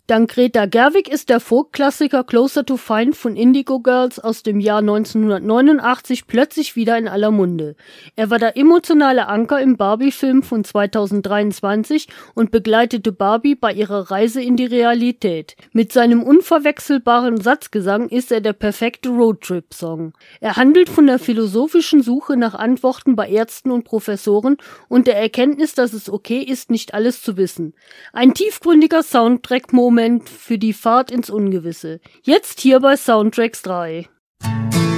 Dank Greta Gerwig ist der Folk-Klassiker Closer to Fine von Indigo Girls aus dem Jahr 1989 plötzlich wieder in aller Munde. Er war der emotionale Anker im Barbie-Film von 2023 und begleitete Barbie bei ihrer Reise in die Realität. Mit seinem unverwechselbaren Satzgesang ist er der perfekte Roadtrip-Song. Er handelt von der philosophischen Suche nach Antworten bei Ärzten und Professoren und der Erkenntnis, dass es okay ist, nicht alles zu wissen. Ein tiefgründiger Soundtrack-Moment für die Fahrt ins Ungewisse. Jetzt hier bei Soundtracks 3.